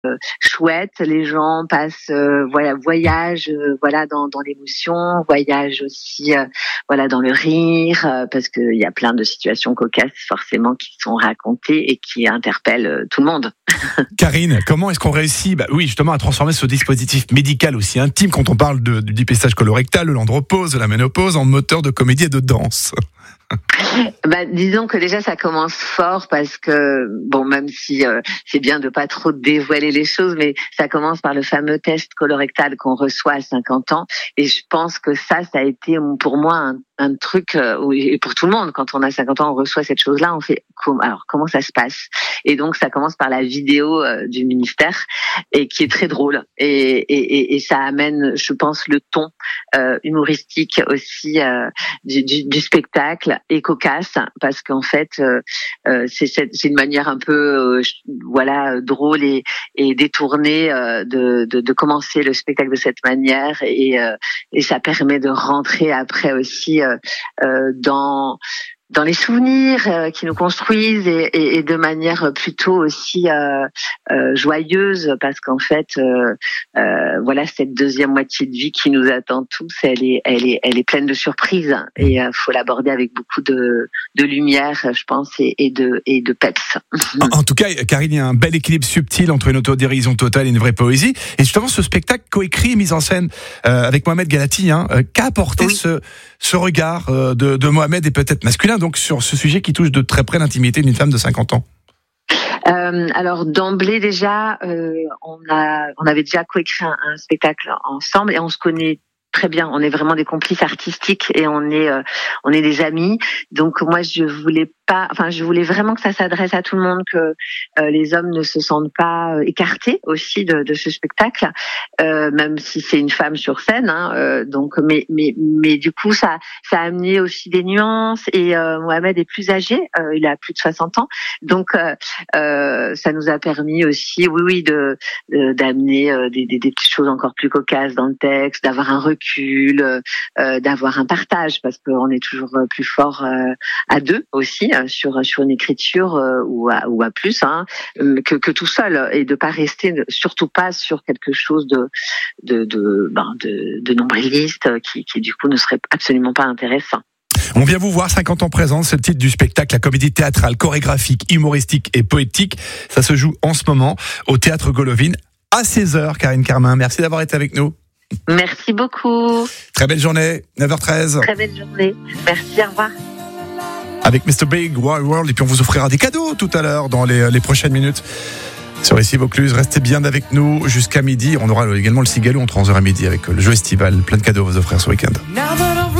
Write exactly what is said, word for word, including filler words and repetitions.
euh, chouette. Les gens passent, euh, voilà, voyagent, euh, voilà, dans, dans l'émotion, voyagent aussi, euh, voilà, dans le rire, euh, parce qu'il y a plein de situations cocasses forcément qui sont racontées et qui interpellent euh, tout le monde. Karine, comment est-ce qu'on réussit, bah oui, justement, à transformer ce dispositif médical aussi intime quand on parle de, du dépistage colorectal, de l'andropause, de la ménopause, en moteur de comédie et de danse? Bah, disons que déjà ça commence fort parce que bon, même si euh, c'est bien de pas trop dévoiler les choses, mais ça commence par le fameux test colorectal qu'on reçoit à cinquante ans, et je pense que ça, ça a été pour moi un, un truc euh, et pour tout le monde. Quand on a cinquante ans, on reçoit cette chose-là, on fait alors comment ça se passe? Et donc ça commence par la vidéo euh, du ministère et qui est très drôle et, et, et, et ça amène, je pense, le ton euh, humoristique aussi euh, du, du, du spectacle et cocasse parce qu'en fait euh, euh, c'est, c'est une manière un peu euh, voilà drôle et, et détournée euh, de, de, de commencer le spectacle de cette manière et, euh, et ça permet de rentrer après aussi euh, euh, dans dans les souvenirs euh, qui nous construisent et, et, et de manière plutôt aussi euh, euh, joyeuse parce qu'en fait euh, euh, voilà cette deuxième moitié de vie qui nous attend tous, elle est elle est elle est pleine de surprises et euh, faut l'aborder avec beaucoup de de lumière, je pense, et, et de et de peps. En, en tout cas, Karine, il y a un bel équilibre subtil entre une autodérision totale et une vraie poésie. Et justement, ce spectacle coécrit, mis en scène euh, avec Mohamed Galati, hein, euh, qu'a apporté oui. ce ce regard euh, de, de Mohamed et peut-être masculin, donc sur ce sujet qui touche de très près l'intimité d'une femme de cinquante ans. Euh, alors d'emblée déjà, euh, on a on avait déjà coécrit un, un spectacle ensemble et on se connaît très bien. On est vraiment des complices artistiques et on est euh, on est des amis. Donc moi je voulais pas, enfin je voulais vraiment que ça s'adresse à tout le monde, que euh, les hommes ne se sentent pas euh, écartés aussi de, de ce spectacle, euh, même si c'est une femme sur scène. Hein, euh, donc mais mais mais du coup ça ça a amené aussi des nuances et euh, Mohamed est plus âgé, euh, il a plus de soixante ans, donc euh, euh, ça nous a permis aussi, oui oui, de, de d'amener euh, des, des des petites choses encore plus cocasses dans le texte, d'avoir un recul, euh, d'avoir un partage parce qu'on est toujours plus fort euh, à deux aussi euh, sur sur une écriture euh, ou à ou à plus hein, que que tout seul et de pas rester surtout pas sur quelque chose de de de ben de, de nombriliste qui qui du coup ne serait absolument pas intéressant. On vient vous voir, cinquante ans présente, c'est le titre du spectacle, la comédie théâtrale, chorégraphique, humoristique et poétique. Ça se joue en ce moment au Théâtre Golovin à seize heures. Karine Carmin, merci d'avoir été avec nous. Merci beaucoup. Très belle journée, neuf heures treize. Très belle journée. Merci, au revoir. Avec mister Big Wild World, et puis on vous offrira des cadeaux tout à l'heure dans les, les prochaines minutes. Sur Ici Vaucluse, restez bien avec nous jusqu'à midi. On aura également le Cigalo entre onze heures et midi avec le jeu estival. Plein de cadeaux à vous offrir ce week-end.